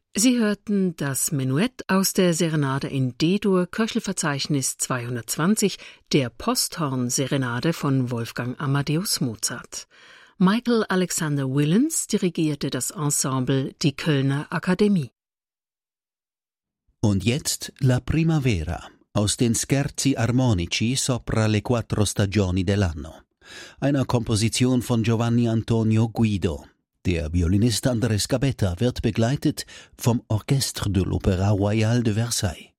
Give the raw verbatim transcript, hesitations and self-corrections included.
Sie hörten das Menuett aus der Serenade in D-Dur, Köchelverzeichnis zweihundertzwanzig, der Posthorn-Serenade von Wolfgang Amadeus Mozart. Michael Alexander Willens dirigierte das Ensemble Die Kölner Akademie. Und jetzt La Primavera aus den Scherzi armonici sopra le quattro stagioni dell'anno, einer Komposition von Giovanni Antonio Guido. Der Violinist Andrés Gabetta wird begleitet vom Orchestre de l'Opéra Royal de Versailles.